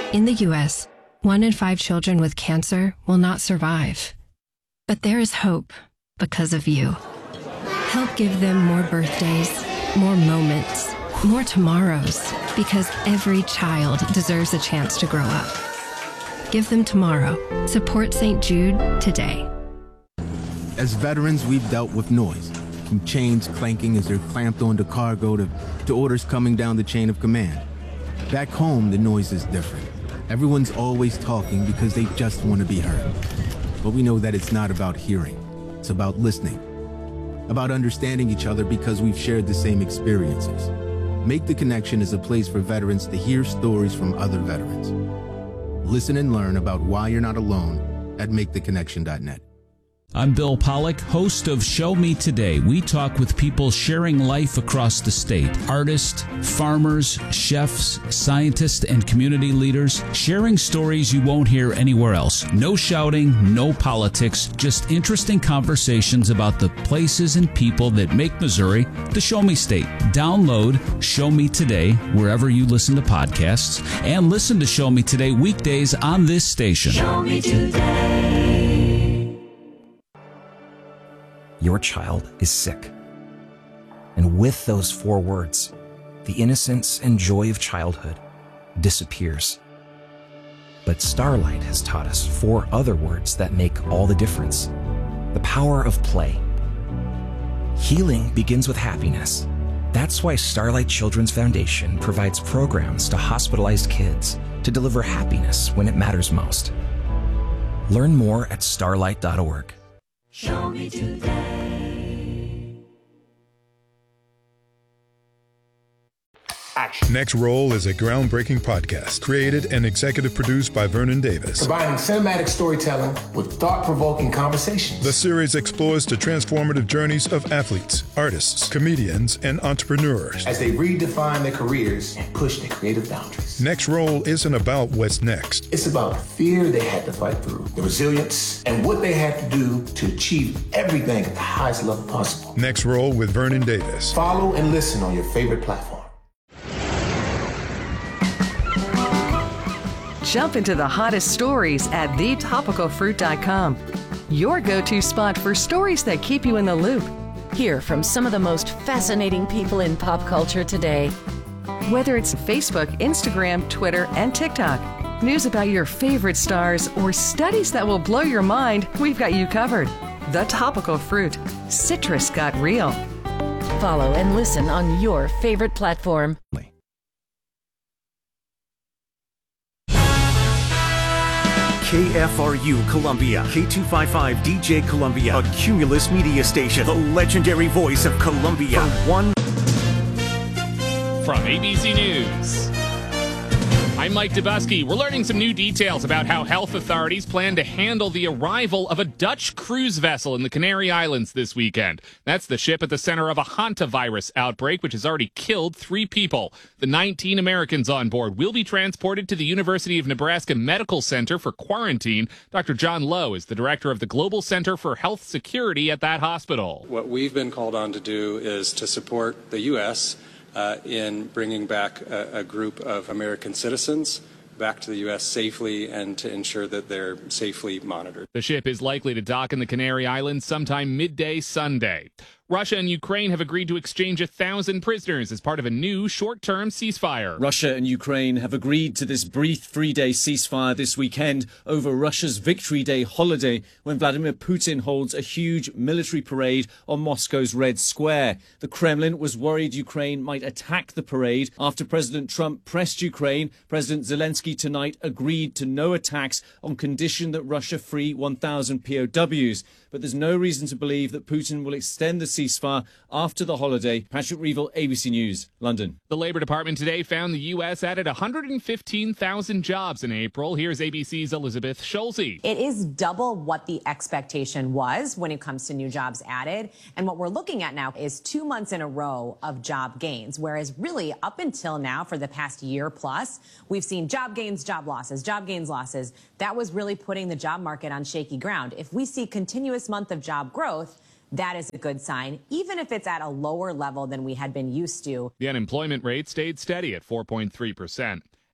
In the U.S., 1 in 5 children with cancer will not survive. But there is hope because of you. Help give them more birthdays, more moments, more tomorrows, because every child deserves a chance to grow up. Give them tomorrow. Support St. Jude today. As veterans, we've dealt with noise, from chains clanking as they're clamped onto cargo to orders coming down the chain of command. Back home, the noise is different. Everyone's always talking because they just want to be heard. But we know that it's not about hearing. It's about listening. About understanding each other because we've shared the same experiences. Make the Connection is a place for veterans to hear stories from other veterans. Listen and learn about why you're not alone at maketheconnection.net. I'm Bill Pollack, host of Show Me Today. We talk with people sharing life across the state. Artists, farmers, chefs, scientists, and community leaders sharing stories you won't hear anywhere else. No shouting, no politics, just interesting conversations about the places and people that make Missouri the Show Me State. Download Show Me Today wherever you listen to podcasts, and listen to Show Me Today weekdays on this station. Show Me Today. Your child is sick. And with those 4 words, the innocence and joy of childhood disappears. But Starlight has taught us 4 other words that make all the difference. The power of play. Healing begins with happiness. That's why Starlight Children's Foundation provides programs to hospitalized kids to deliver happiness when it matters most. Learn more at starlight.org. Show me today. Action. Next Roll is a groundbreaking podcast created and executive produced by Vernon Davis. Combining cinematic storytelling with thought-provoking conversations. The series explores the transformative journeys of athletes, artists, comedians, and entrepreneurs as they redefine their careers and push their creative boundaries. Next Roll isn't about what's next. It's about the fear they had to fight through, the resilience, and what they had to do to achieve everything at the highest level possible. Next Roll with Vernon Davis. Follow and listen on your favorite platform. Jump into the hottest stories at thetopicalfruit.com. Your go-to spot for stories that keep you in the loop. Hear from some of the most fascinating people in pop culture today. Whether it's Facebook, Instagram, Twitter, and TikTok, news about your favorite stars, or studies that will blow your mind, we've got you covered. The Topical Fruit. Citrus got real. Follow and listen on your favorite platform. KFRU Columbia, K255 DJ Columbia, a Cumulus media station, the legendary voice of Columbia. From ABC News, I'm Mike Dubusky. We're learning some new details about how health authorities plan to handle the arrival of a Dutch cruise vessel in the Canary Islands this weekend. That's the ship at the center of a hantavirus outbreak, which has already killed 3 people. The 19 Americans on board will be transported to the University of Nebraska Medical Center for quarantine. Dr. John Lowe is the director of the Global Center for Health Security at that hospital. What we've been called on to do is to support the U.S. In bringing back a group of American citizens back to the U.S. safely and to ensure that they're safely monitored. The ship is likely to dock in the Canary Islands sometime midday Sunday. Russia and Ukraine have agreed to exchange 1,000 prisoners as part of a new short-term ceasefire. Russia and Ukraine have agreed to this brief 3-day ceasefire this weekend over Russia's Victory Day holiday, when Vladimir Putin holds a huge military parade on Moscow's Red Square. The Kremlin was worried Ukraine might attack the parade after President Trump pressed Ukraine. President Zelensky tonight agreed to no attacks on condition that Russia free 1,000 POWs. But there's no reason to believe that Putin will extend the ceasefire after the holiday. Patrick Reevell, ABC News, London. The Labor Department today found the U.S. added 115,000 jobs in April. Here's ABC's Elizabeth Schulze. It is double what the expectation was when it comes to new jobs added. And what we're looking at now is 2 months in a row of job gains, whereas really up until now for the past year plus, we've seen job gains, job losses, job gains, losses. That was really putting the job market on shaky ground. If we see continuous month of job growth, that is a good sign, even if it's at a lower level than we had been used to. The unemployment rate stayed steady at 4.3%.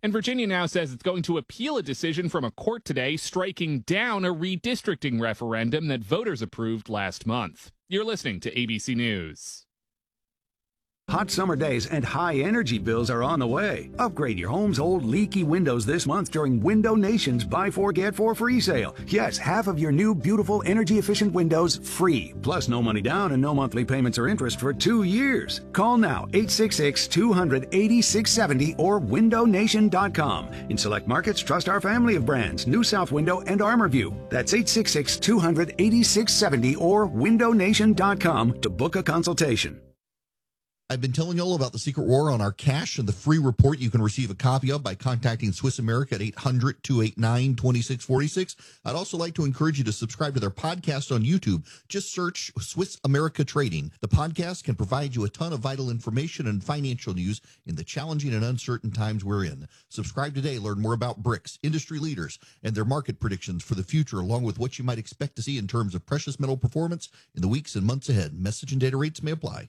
And Virginia now says it's going to appeal a decision from a court today striking down a redistricting referendum that voters approved last month. You're listening to ABC News. Hot summer days and high energy bills are on the way. Upgrade your home's old leaky windows this month during Window Nation's Buy 4 Get 4 free sale. Yes, half of your new beautiful energy efficient windows free. Plus no money down and no monthly payments or interest for 2 years. Call now 866-200-8670 or windownation.com. In select markets, trust our family of brands, New South Window and ArmorView. That's 866-200-8670 or windownation.com to book a consultation. I've been telling you all about the Secret War on our cash and the free report you can receive a copy of by contacting Swiss America at 800-289-2646. I'd also like to encourage you to subscribe to their podcast on YouTube. Just search Swiss America Trading. The podcast can provide you a ton of vital information and financial news in the challenging and uncertain times we're in. Subscribe today. Learn more about BRICS, industry leaders, and their market predictions for the future, along with what you might expect to see in terms of precious metal performance in the weeks and months ahead. Message and data rates may apply.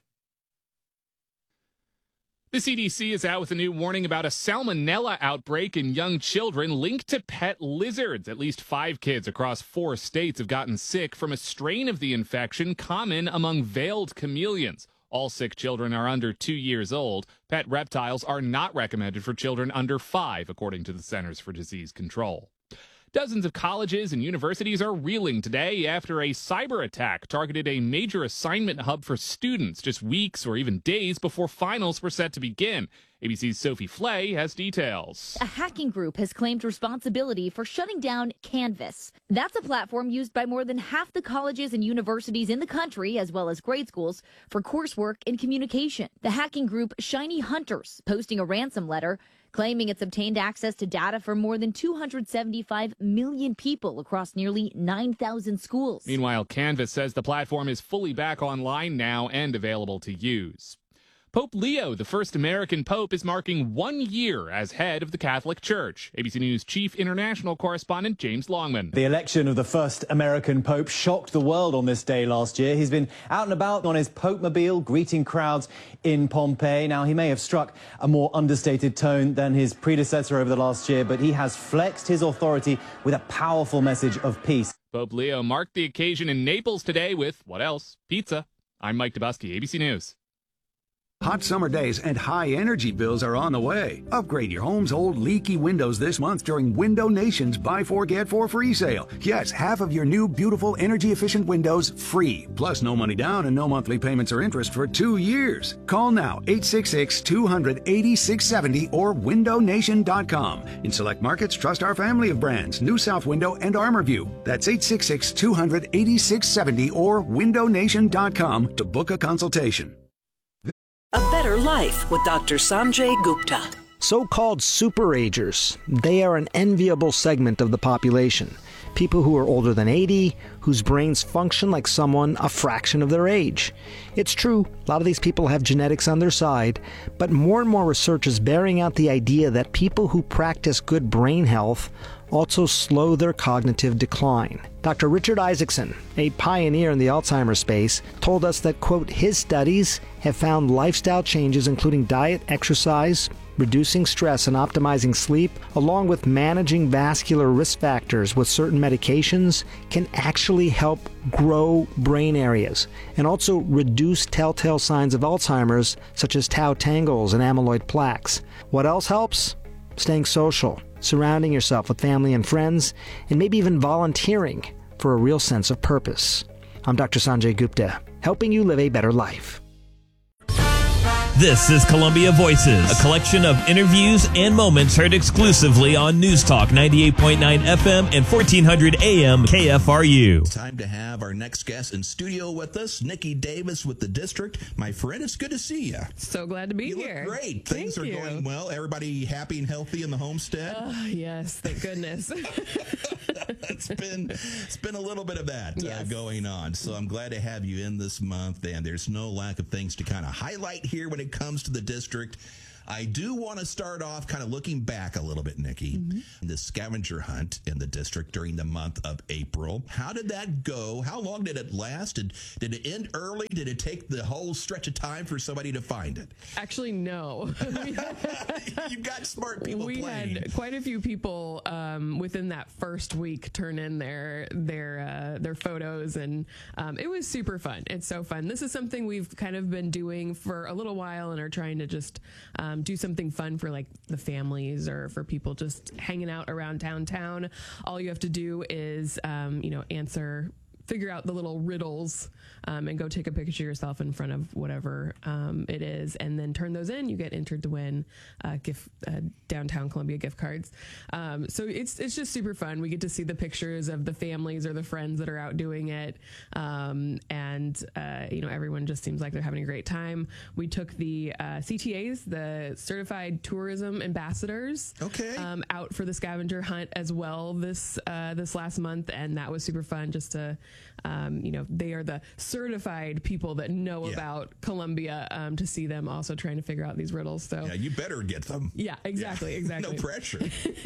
The CDC is out with a new warning about a salmonella outbreak in young children linked to pet lizards. At least 5 kids across 4 states have gotten sick from a strain of the infection common among veiled chameleons. All sick children are under 2 years old. Pet reptiles are not recommended for children under 5, according to the Centers for Disease Control. Dozens of colleges and universities are reeling today after a cyber attack targeted a major assignment hub for students just weeks or even days before finals were set to begin. ABC's Sophie Flay has details. A hacking group has claimed responsibility for shutting down Canvas. That's a platform used by more than half the colleges and universities in the country, as well as grade schools, for coursework in communication. The hacking group Shiny Hunters posting a ransom letter claiming it's obtained access to data from more than 275 million people across nearly 9,000 schools. Meanwhile, Canvas says the platform is fully back online now and available to use. Pope Leo, the first American pope, is marking 1 year as head of the Catholic Church. ABC News chief international correspondent James Longman. The election of the first American pope shocked the world on this day last year. He's been out and about on his Pope-mobile, greeting crowds in Pompeii. Now, he may have struck a more understated tone than his predecessor over the last year, but he has flexed his authority with a powerful message of peace. Pope Leo marked the occasion in Naples today with, what else? Pizza. I'm Mike Dubusky, ABC News. Hot summer days and high energy bills are on the way. Upgrade your home's old leaky windows this month during Window Nation's Buy 4 Get 4 free sale. Yes, half of your new beautiful energy efficient windows free. Plus no money down and no monthly payments or interest for 2 years. Call now 866-200-8670 or windownation.com. In select markets, trust our family of brands, New South Window and ArmorView. That's 866-200-8670 or windownation.com to book a consultation. A Better Life with Dr. Sanjay Gupta. So-called superagers, they are an enviable segment of the population. People who are older than 80, whose brains function like someone a fraction of their age. It's true, a lot of these people have genetics on their side, but more and more research is bearing out the idea that people who practice good brain health also slow their cognitive decline. Dr. Richard Isaacson, a pioneer in the Alzheimer's space, told us that, quote, his studies have found lifestyle changes including diet, exercise, reducing stress and optimizing sleep, along with managing vascular risk factors with certain medications, can actually help grow brain areas and also reduce telltale signs of Alzheimer's such as tau tangles and amyloid plaques. What else helps? Staying social, surrounding yourself with family and friends, and maybe even volunteering for a real sense of purpose. I'm Dr. Sanjay Gupta, helping you live a better life. This is Columbia Voices, a collection of interviews and moments heard exclusively on News Talk 98.9 FM and 1400 AM KFRU. It's time to have our next guest in studio with us, Nikki Davis with the District. My friend, it's good to see you. So glad to be here. Look great. Things are going well. Everybody happy and healthy in the homestead? Yes, thank goodness. It's been a little bit of that going on. So I'm glad to have you in this month, and there's no lack of things to kind of highlight here when it comes to the District. I do want to start off kind of looking back a little bit, Nikki. The scavenger hunt in the district during the month of April. How did that go? How long did it last? Did it end early? Did it take the whole stretch of time for somebody to find it? Actually, no. You've got smart people we playing. had quite a few people within that first week turn in their photos, and it was super fun. It's so fun. This is something we've kind of been doing for a little while and are trying to just do something fun for like the families or for people just hanging out around downtown. All you have to do is figure out the little riddles and go take a picture of yourself in front of whatever it is, and then turn those in. You get entered to win downtown Columbia gift cards. So it's just super fun. We get to see the pictures of the families or the friends that are out doing it, and everyone just seems like they're having a great time. We took the CTAs, the Certified Tourism Ambassadors, out for the scavenger hunt as well this last month, and that was super fun. Just to they are the certified people that know about Columbia, to see them also trying to figure out these riddles. So yeah, you better get them. Yeah, exactly. No pressure.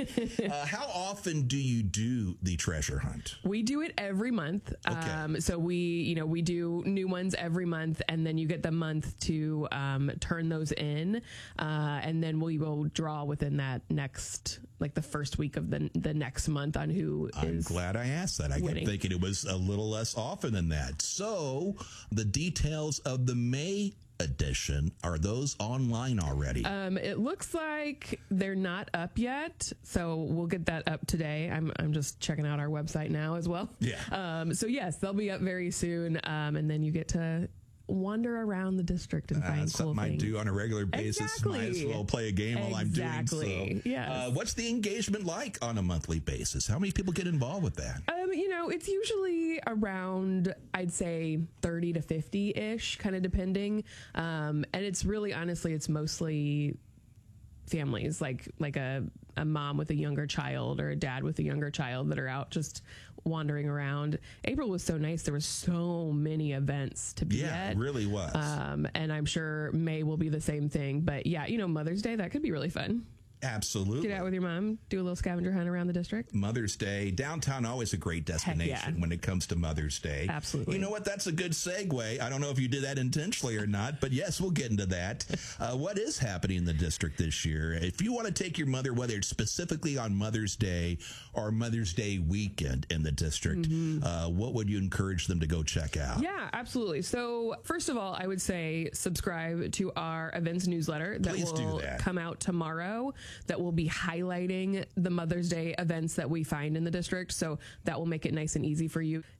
How often do you do the treasure hunt? We do it every month. So we do new ones every month, and then you get the month to turn those in, and then we will draw within that next, like the first week of the next month on who is. I'm glad I asked that. I kept thinking it was a little less often than that. So the details of the May edition, are those online already? It looks like they're not up yet, so we'll get that up today. I'm just checking out our website now as well. Yeah. So yes, they'll be up very soon, and then you get to wander around the district and find cool something things. I do on a regular basis. Exactly. Might as well play a game while I'm doing so. Yes. What's the engagement like on a monthly basis? How many people get involved with that? It's usually around, I'd say 30 to 50-ish, kind of depending. And it's really, honestly, it's mostly families, like a mom with a younger child or a dad with a younger child that are out just wandering around. April was so nice. There was so many events to be at. Yeah, it really was. And I'm sure May will be the same thing. But yeah, Mother's Day, that could be really fun. Absolutely. Get out with your mom, do a little scavenger hunt around the district. Mother's Day, downtown, always a great destination when it comes to Mother's Day. Absolutely. You know what? That's a good segue. I don't know if you did that intentionally or not, but yes, we'll get into that. What is happening in the district this year? If you want to take your mother, whether it's specifically on Mother's Day or Mother's Day weekend in the district, what would you encourage them to go check out? Yeah, absolutely. So first of all, I would say subscribe to our events newsletter that will come out tomorrow. That will be highlighting the Mother's Day events that we find in the district. So that will make it nice and easy for you.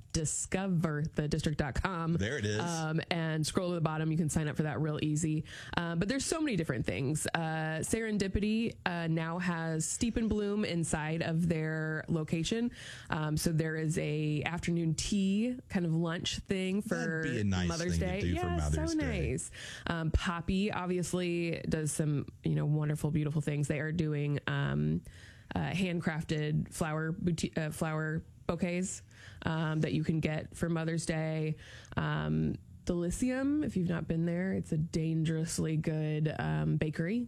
discoverthedistrict.com. There it is. And scroll to the bottom. You can sign up for that real easy. But there's so many different things. Serendipity now has Steep and Bloom inside of their location. So there is a afternoon tea kind of lunch thing for That'd be a nice Mother's thing Day. to do for Mother's Day. Nice. Poppy obviously does some wonderful, beautiful things. They are doing handcrafted flower bouquets that you can get for Mother's Day. Delicium, if you've not been there, it's a dangerously good bakery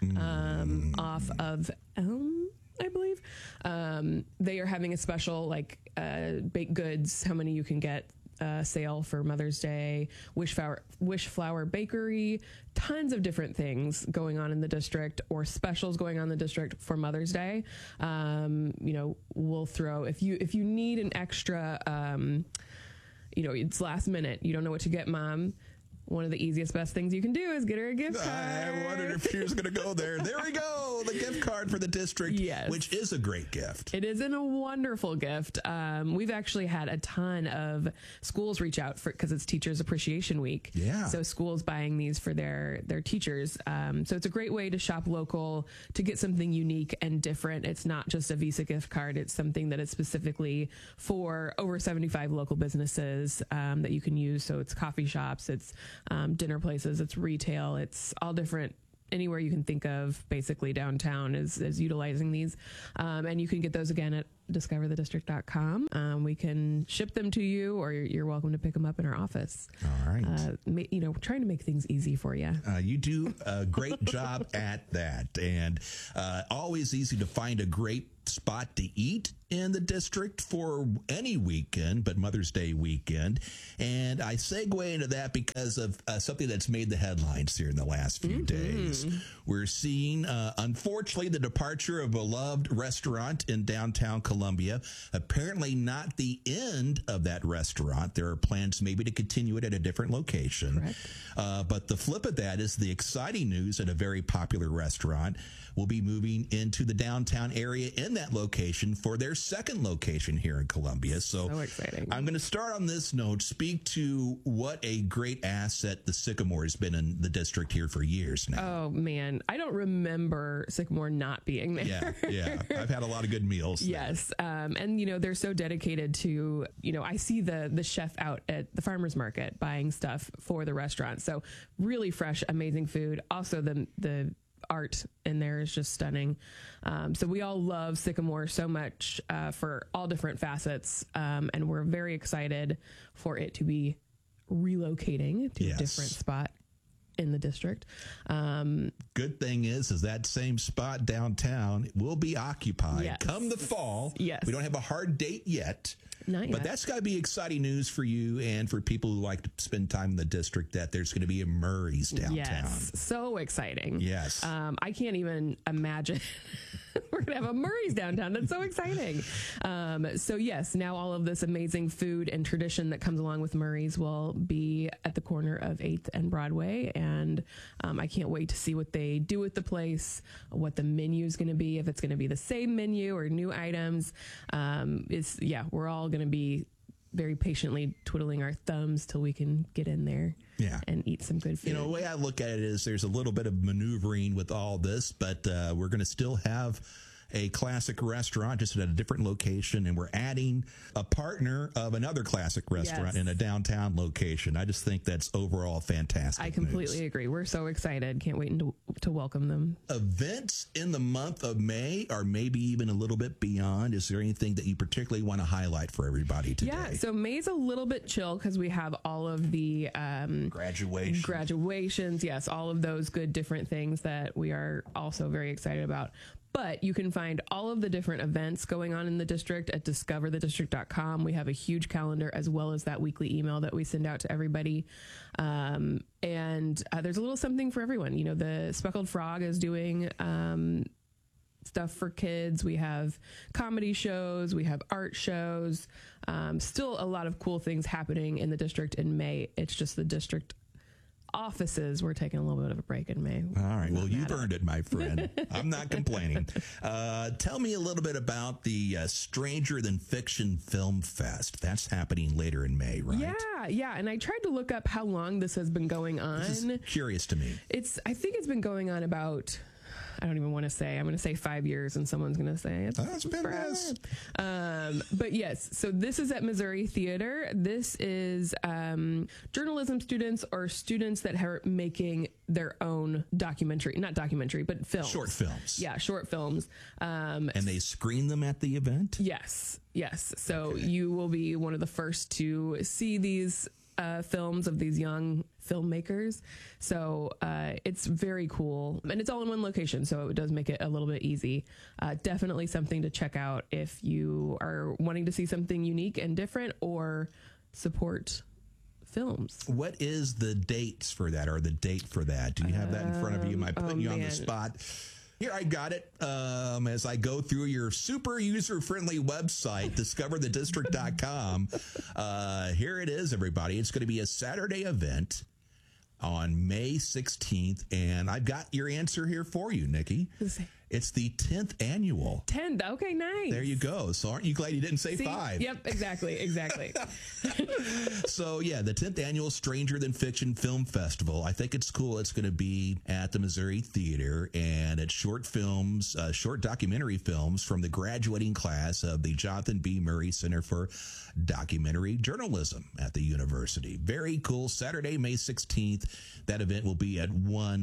off of Elm, I believe. They are having a special baked goods, how many you can get sale for Mother's Day. Wish Flower Bakery, tons of different things going on in the district, or specials going on in the district for Mother's Day. We'll throw, if you need an extra, it's last minute, you don't know what to get mom. One of the easiest, best things you can do is get her a gift card. I wondered if she was going to go there. There we go. The gift card for the district, which is a great gift. It is a wonderful gift. We've actually had a ton of schools reach out because it's Teachers Appreciation Week. Yeah. So schools buying these for their teachers. So it's a great way to shop local, to get something unique and different. It's not just a Visa gift card. It's something that is specifically for over 75 local businesses that you can use. So it's coffee shops, it's dinner places, it's retail, it's all different anywhere you can think of, basically downtown is utilizing these. And you can get those again at discoverthedistrict.com. We can ship them to you, or you're welcome to pick them up in our office. All right. Trying to make things easy for you. You do a great job at that, and always easy to find a great spot to eat in the district for any weekend, but Mother's Day weekend. And I segue into that because of something that's made the headlines here in the last few days. We're seeing, unfortunately, the departure of a beloved restaurant in downtown Columbia. Apparently not the end of that restaurant. There are plans maybe to continue it at a different location. But the flip of that is the exciting news that a very popular restaurant will be moving into the downtown area in that location for their second location here in Columbia. So exciting. I'm going to start on this note, speak to what a great asset the Sycamore has been in the district here for years now. Oh, man. I don't remember Sycamore not being there. Yeah. I've had a lot of good meals. Yes. And, they're so dedicated to, I see the chef out at the farmer's market buying stuff for the restaurant. So really fresh, amazing food. Also, the art in there is just stunning. So we all love Sycamore so much for all different facets. And we're very excited for it to be relocating to a different spot in the district. Good thing is that same spot downtown will be occupied come the fall. Yes. We don't have a hard date yet. Not yet. But that's got to be exciting news for you and for people who like to spend time in the district, that there's going to be a Murray's downtown. Yes, so exciting. Yes. I can't even imagine we're going to have a Murray's downtown. That's so exciting. So yes, now all of this amazing food and tradition that comes along with Murray's will be at the corner of 8th and Broadway. And I can't wait to see what they do with the place, what the menu is going to be, if it's going to be the same menu or new items. We're all going to be very patiently twiddling our thumbs till we can get in there and eat some good food. The way I look at it is there's a little bit of maneuvering with all this, but we're going to still have a classic restaurant just at a different location, and we're adding a partner of another classic restaurant in a downtown location. I just think that's overall fantastic. I completely agree. We're so excited. Can't wait to welcome them. Events in the month of May, or maybe even a little bit beyond. Is there anything that you particularly want to highlight for everybody today? Yeah, so May's a little bit chill because we have all of the graduations. Yes, all of those good different things that we are also very excited about. But you can find all of the different events going on in the district at discoverthedistrict.com. We have a huge calendar, as well as that weekly email that we send out to everybody. And there's a little something for everyone. The Speckled Frog is doing stuff for kids. We have comedy shows. We have art shows. Still a lot of cool things happening in the district in May. It's just the district offices, we're taking a little bit of a break in May. All right. Well, you've earned it, my friend. I'm not complaining. Tell me a little bit about the Stranger Than Fiction Film Fest. That's happening later in May, right? Yeah. And I tried to look up how long this has been going on. This is curious to me. I think it's been going on about, I don't even want to say. I'm going to say 5 years, and someone's going to say it's been less. But yes, so this is at Missouri Theater. This is journalism students or students that are making their own not documentary, but films. Short films. Yeah, short films. And they screen them at the event? Yes. So you will be one of the first to see these films of these young filmmakers. So it's very cool, and it's all in one location, so it does make it a little bit easy. Definitely something to check out if you are wanting to see something unique and different or support films. What is the dates for that, or the date for that? Do you have that in front of you? Am I putting you on the spot? Here, I got it. As I go through your super user-friendly website, discoverthedistrict.com. Here it is, everybody. It's going to be a Saturday event on May 16th, and I've got your answer here for you, Nikki. It's the 10th annual. 10th. Okay, nice. There you go. So aren't you glad you didn't say 5? Yep, exactly. So, yeah, the 10th annual Stranger Than Fiction Film Festival. I think it's cool. It's going to be at the Missouri Theater, and it's short films, short documentary films from the graduating class of the Jonathan B. Murray Center for Documentary Journalism at the university. Very cool. Saturday, May 16th. That event will be at 1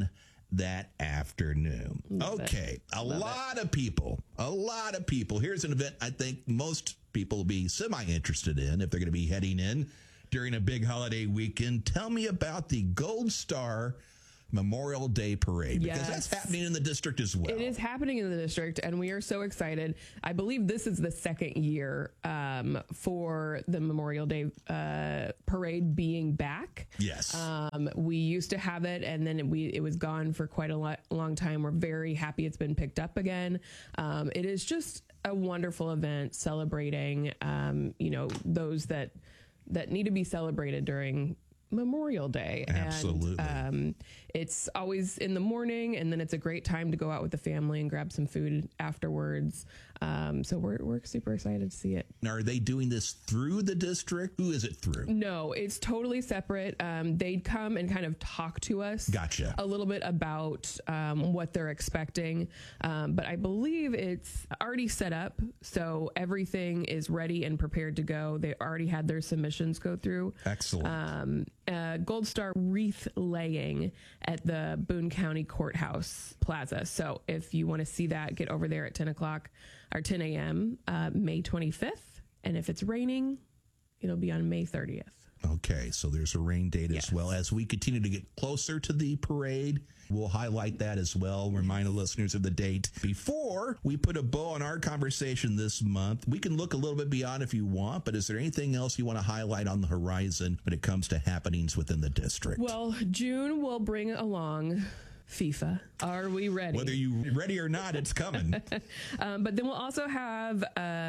that afternoon. Okay, a lot of people. Here's an event I think most people will be semi-interested in if they're going to be heading in during a big holiday weekend. Tell me about the Gold Star Memorial Day Parade, because that's happening in the district as well. It is happening in the district, and we are so excited. I believe this is the second year for the Memorial Day Parade being back. Yes. We used to have it, and then it was gone for quite a long time. We're very happy it's been picked up again. It is just a wonderful event celebrating, those that need to be celebrated during Memorial Day. Absolutely. And it's always in the morning, and then it's a great time to go out with the family and grab some food afterwards. So we're super excited to see it. Now, are they doing this through the district? Who is it through? No, it's totally separate. They'd come and kind of talk to us a little bit about what they're expecting. But I believe it's already set up, so everything is ready and prepared to go. They already had their submissions go through. Excellent. Gold Star wreath laying at the Boone County Courthouse Plaza. So if you want to see that, get over there at 10 a.m. May 25th. And if it's raining, it'll be on May 30th. Okay, so there's a rain date as well. As we continue to get closer to the parade, we'll highlight that as well, remind the listeners of the date. Before we put a bow on our conversation this month, we can look a little bit beyond if you want, but is there anything else you want to highlight on the horizon when it comes to happenings within the district? Well, June will bring along FIFA. Are we ready? Whether you're ready or not, it's coming. But then we'll also have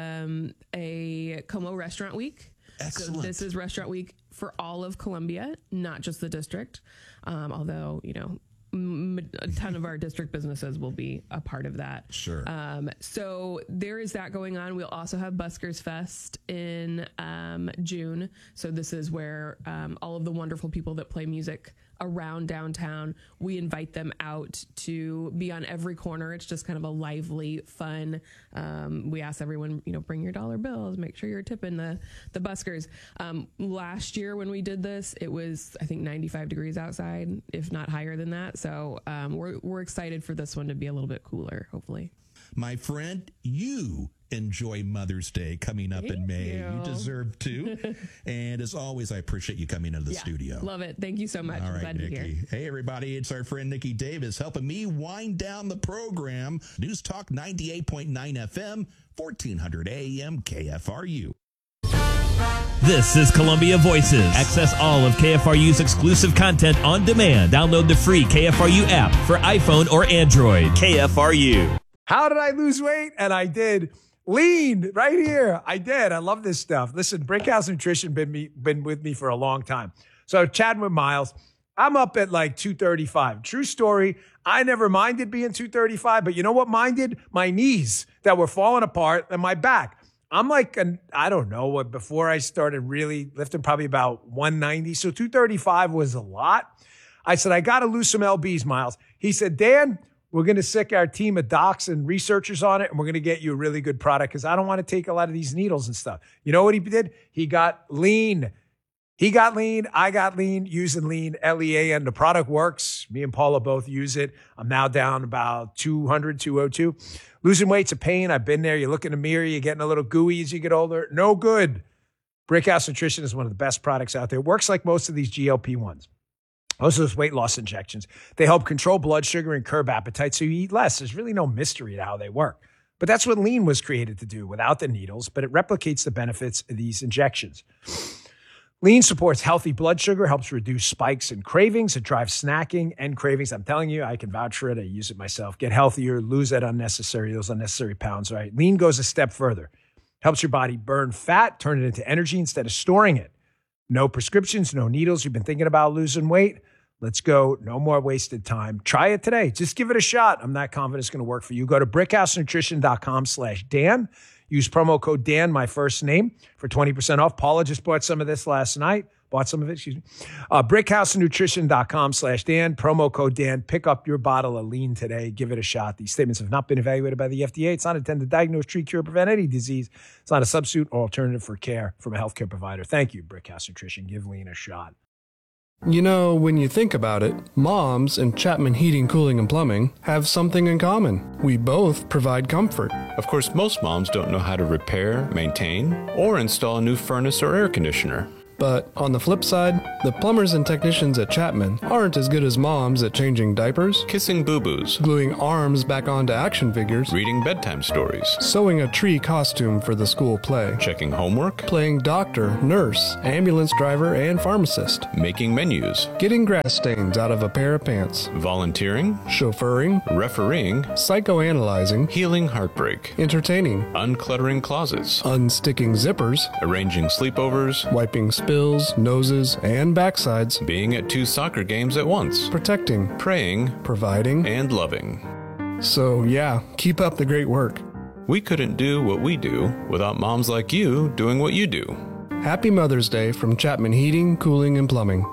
a Como Restaurant Week. Excellent. So this is Restaurant Week for all of Columbia, not just the district. Although, a ton of our district businesses will be a part of that. Sure. So there is that going on. We'll also have Buskers Fest in June. So this is where all of the wonderful people that play music around downtown, we invite them out to be on every corner. It's just kind of a lively, fun. We ask everyone, bring your dollar bills, make sure you're tipping the buskers. Last year when we did this, it was, I think, 95 degrees outside, if not higher than that. So we're excited for this one to be a little bit cooler, hopefully. My friend, you enjoy Mother's Day coming up in May. You deserve to. And as always, I appreciate you coming into the studio. Love it. Thank you so much. All right, glad to be Nikki. here. Hey, everybody. It's our friend Nikki Davis helping me wind down the program. News Talk 98.9 FM, 1400 AM KFRU. This is Columbia Voices. Access all of KFRU's exclusive content on demand. Download the free KFRU app for iPhone or Android. KFRU. How did I lose weight? And I did. Lean right here. I did. I love this stuff. Listen, Brickhouse Nutrition been with me for a long time. So chatting with Miles, I'm up at like 235. True story. I never minded being 235, but you know what minded? My knees that were falling apart and my back. I'm like, I don't know, before I started really lifting, probably about 190. So 235 was a lot. I said, I got to lose some lbs, Miles. He said, Dan, we're going to sick our team of docs and researchers on it, and we're going to get you a really good product because I don't want to take a lot of these needles and stuff. You know what he did? He got lean. He got lean. I got lean using lean, LEAN. The product works. Me and Paula both use it. I'm now down about 200, 202. Losing weight's a pain. I've been there. You look in the mirror, you're getting a little gooey as you get older. No good. Brickhouse Nutrition is one of the best products out there. It works like most of these GLP-1s. Most of those weight loss injections. They help control blood sugar and curb appetite so you eat less. There's really no mystery to how they work. But that's what lean was created to do without the needles, but it replicates the benefits of these injections. Lean supports healthy blood sugar, helps reduce spikes and cravings. It drives snacking and cravings. I'm telling you, I can vouch for it. I use it myself. Get healthier, lose those unnecessary pounds, right? Lean goes a step further. Helps your body burn fat, turn it into energy instead of storing it. No prescriptions, no needles. You've been thinking about losing weight? Let's go. No more wasted time. Try it today. Just give it a shot. I'm not confident it's going to work for you. Go to brickhousenutrition.com/Dan. Use promo code Dan, my first name, for 20% off. Paula just bought some of this last night. Brickhousenutrition.com/Dan. Promo code Dan. Pick up your bottle of lean today. Give it a shot. These statements have not been evaluated by the FDA. It's not intended to diagnose, treat, cure, or prevent any disease. It's not a substitute or alternative for care from a healthcare provider. Thank you, Brickhouse Nutrition. Give lean a shot. You know, when you think about it, moms and Chapman Heating, Cooling, and Plumbing have something in common. We both provide comfort. Of course, most moms don't know how to repair, maintain, or install a new furnace or air conditioner. But on the flip side, the plumbers and technicians at Chapman aren't as good as moms at changing diapers, kissing boo-boos, gluing arms back onto action figures, reading bedtime stories, sewing a tree costume for the school play, checking homework, playing doctor, nurse, ambulance driver, and pharmacist, making menus, getting grass stains out of a pair of pants, volunteering, chauffeuring, refereeing, psychoanalyzing, healing heartbreak, entertaining, uncluttering closets, unsticking zippers, arranging sleepovers, wiping spills, noses, and backsides, being at 2 soccer games at once, protecting, praying, providing, and loving. So yeah, keep up the great work. We couldn't do what we do without moms like you doing what you do. Happy Mother's Day from Chapman Heating, Cooling, and Plumbing.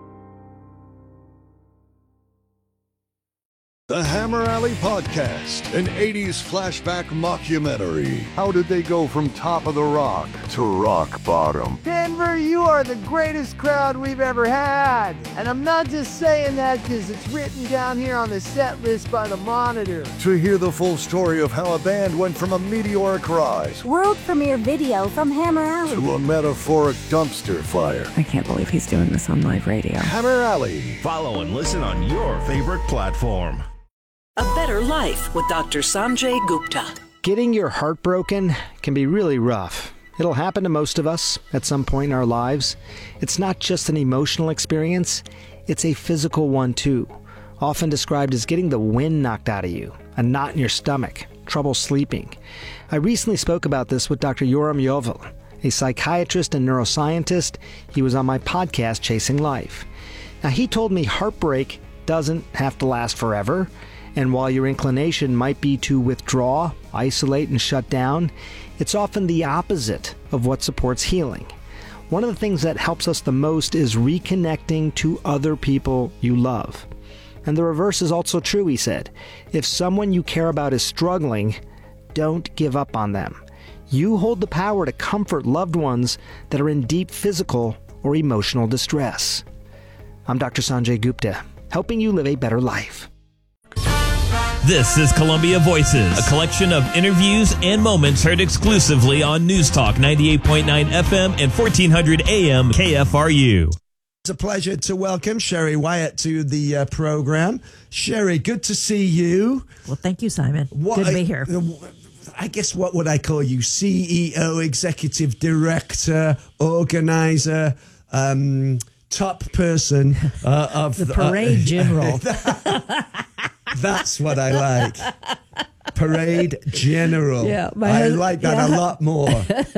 The Hammer Alley Podcast, an 80s flashback mockumentary. How did they go from top of the rock to rock bottom? Denver, you are the greatest crowd we've ever had. And I'm not just saying that because it's written down here on the set list by the Monitor. To hear the full story of how a band went from a meteoric rise, world premiere video from Hammer Alley, to a metaphoric dumpster fire. I can't believe he's doing this on live radio. Hammer Alley. Follow and listen on your favorite platform. A Better Life with Dr. Sanjay Gupta. Getting your heart broken can be really rough. It'll happen to most of us at some point in our lives. It's not just an emotional experience, it's a physical one too. Often described as getting the wind knocked out of you, a knot in your stomach, trouble sleeping. I recently spoke about this with Dr. Yoram Yovel, a psychiatrist and neuroscientist. He was on my podcast, Chasing Life. Now, he told me heartbreak doesn't have to last forever. And while your inclination might be to withdraw, isolate, and shut down, it's often the opposite of what supports healing. One of the things that helps us the most is reconnecting to other people you love. And the reverse is also true, he said. If someone you care about is struggling, don't give up on them. You hold the power to comfort loved ones that are in deep physical or emotional distress. I'm Dr. Sanjay Gupta, helping you live a better life. This is Columbia Voices, a collection of interviews and moments heard exclusively on News Talk 98.9 FM and 1400 AM KFRU. It's a pleasure to welcome Sherry Wyatt to the program. Sherry, good to see you. Well, thank you, Simon. Good to be here. I guess what would I call you? CEO, executive director, organizer, top person of the parade general. That's what I like. Parade general. Yeah, I like that a lot more.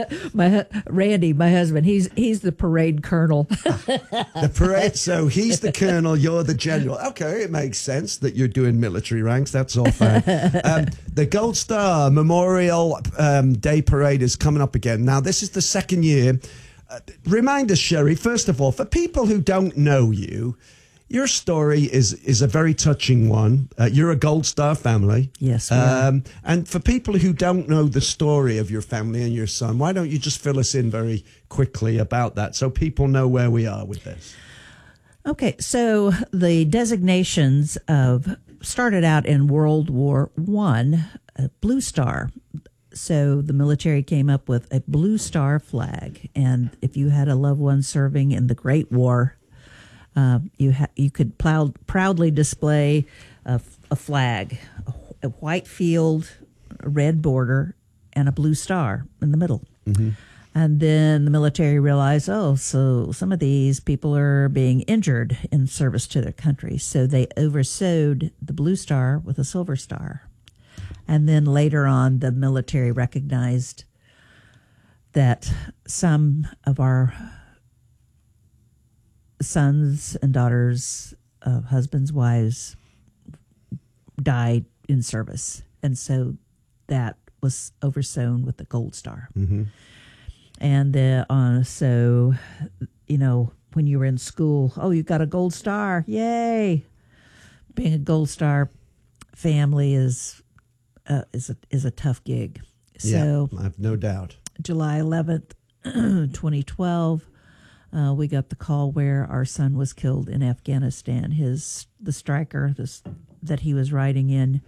Randy, my husband, he's the parade colonel. The parade. So he's the colonel, you're the general. Okay, it makes sense that you're doing military ranks. That's all fine. The Gold Star Memorial Day Parade is coming up again. Now, this is the second year. Remind us, Sherry, first of all, for people who don't know you, your story is a very touching one. You're a Gold Star family. Yes. And for people who don't know the story of your family and your son, why don't you just fill us in very quickly about that so people know where we are with this? Okay, so the designations started out in World War I, Blue Star. So the military came up with a Blue Star flag. And if you had a loved one serving in the Great War, you could proudly display a flag, a white field, a red border, and a blue star in the middle. Mm-hmm. And then the military realized, so some of these people are being injured in service to their country. So they oversewed the blue star with a silver star. And then later on, the military recognized that some of our sons and daughters, husbands, wives, died in service. And so that was oversewn with the Gold Star. Mm-hmm. And so, when you were in school, you got a Gold Star. Yay. Being a Gold Star family is a tough gig. So yeah, I have no doubt. July 11th, 2012, we got the call where our son was killed in Afghanistan. The striker that he was riding in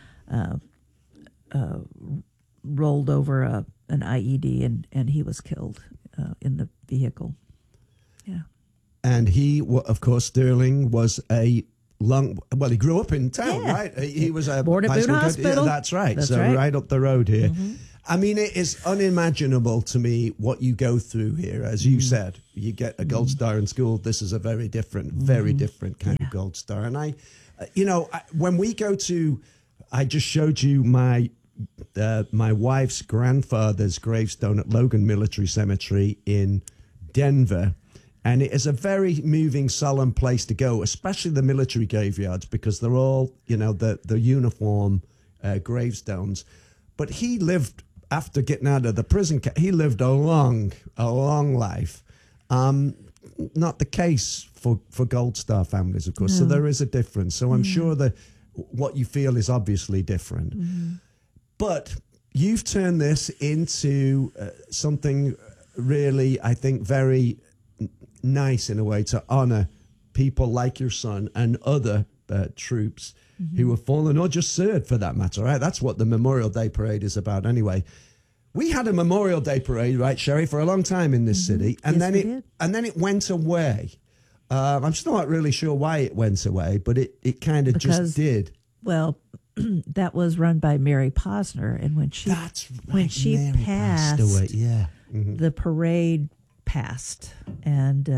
rolled over an IED and he was killed in the vehicle. Yeah. And he, of course, Sterling was he grew up in town, right? He was a born at Boone Hospital. Yeah, that's right. Right up the road here. Mm-hmm. I mean, it is unimaginable to me what you go through here. As you said, you get a gold star in school. This is a very different kind of gold star. And when we go to, I just showed you my wife's grandfather's gravestone at Logan Military Cemetery in Denver. And it is a very moving, solemn place to go, especially the military graveyards, because they're all, the uniform gravestones. But he lived, after getting out of the prison, he lived a long life. Not the case for Gold Star families, of course. No. So there is a difference. So I'm sure that what you feel is obviously different. Mm-hmm. But you've turned this into something really, I think, very nice in a way to honor people like your son and other troops who have fallen or just served, for that matter, right? That's what the Memorial Day Parade is about anyway. We had a Memorial Day Parade, right, Sherry, for a long time in this city, and then it went away. I'm still not really sure why it went away, but it kind of just did. Well, that was run by Mary Posner, and when she Mary passed away, the parade passed, and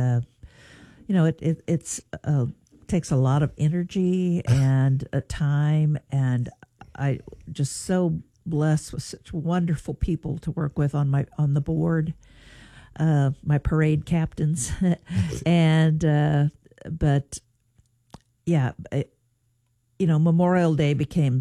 it takes a lot of energy and time, and I just so blessed with such wonderful people to work with on the board, my parade captains, and but yeah, Memorial Day became,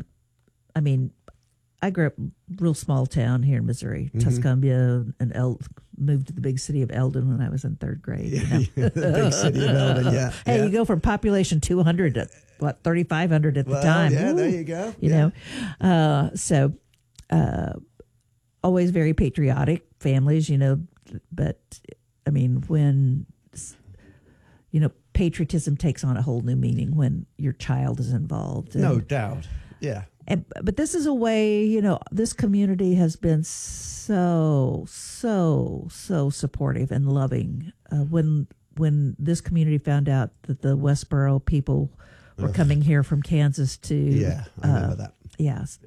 I grew up real small town here in Missouri, Tuscumbia, and moved to the big city of Eldon when I was in third grade. The big city of Eldon, yeah. Hey, you go from population 200 to 3,500 at the time. Yeah, there you go. So always very patriotic families, but when patriotism takes on a whole new meaning when your child is involved. No doubt. Yeah. But this is a way, this community has been so supportive and loving. When this community found out that the Westboro people were coming here from Kansas to, I remember that. Yes,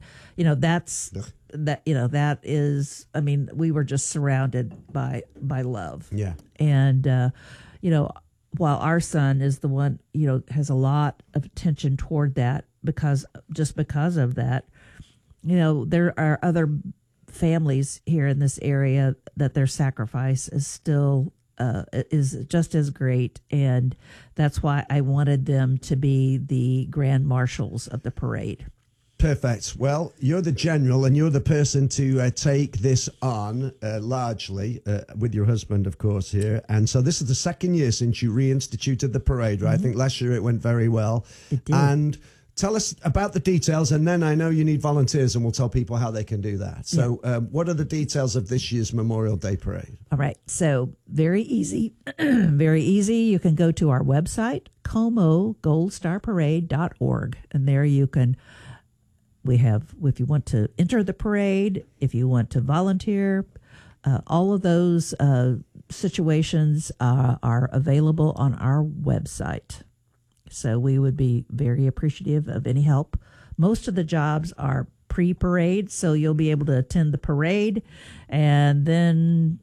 that is. We were just surrounded by love. Yeah, and while our son is the one, has a lot of attention toward that. Because of that, there are other families here in this area that their sacrifice is still is just as great, and that's why I wanted them to be the grand marshals of the parade. Perfect. Well, you're the general, and you're the person to take this on largely with your husband, of course, here. And so this is the second year since you reinstituted the parade, right? I think last year it went very well. It did. And tell us about the details, and then I know you need volunteers, and we'll tell people how they can do that. So what are the details of this year's Memorial Day Parade? All right. So very easy. Very easy. You can go to our website, comogoldstarparade.org, and there you can, if you want to enter the parade, if you want to volunteer, all of those situations are available on our website. So we would be very appreciative of any help. Most of the jobs are pre-parade, so you'll be able to attend the parade and then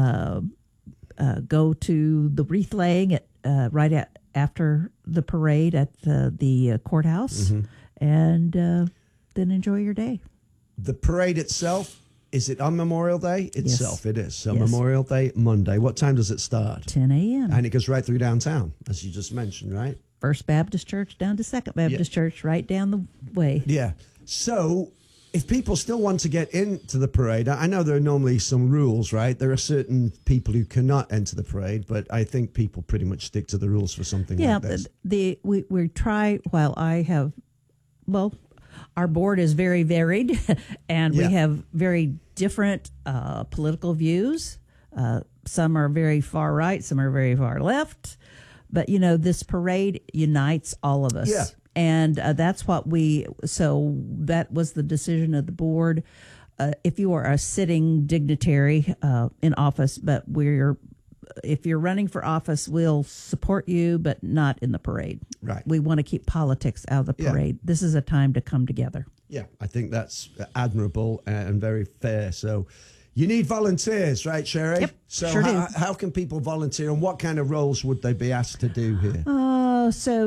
go to the wreath laying after the parade at the courthouse, and then enjoy your day. The parade itself, is it on Memorial Day itself? Yes. It is. So Memorial Day, Monday. What time does it start? 10 a.m. And it goes right through downtown, as you just mentioned, right? First Baptist Church down to Second Baptist Church, right down the way. Yeah. So if people still want to get into the parade, I know there are normally some rules, right? There are certain people who cannot enter the parade, but I think people pretty much stick to the rules for something like this. We try, while I have, our board is very varied, and we have very different political views. Some are very far right, some are very far left. But, this parade unites all of us. Yeah. And that's what that was the decision of the board. If you are a sitting dignitary in office, but if you're running for office, we'll support you, but not in the parade. Right. We want to keep politics out of the parade. This is a time to come together. Yeah, I think that's admirable and very fair. So you need volunteers, right, Sherry? Yep, so sure do. How can people volunteer, and what kind of roles would they be asked to do here? So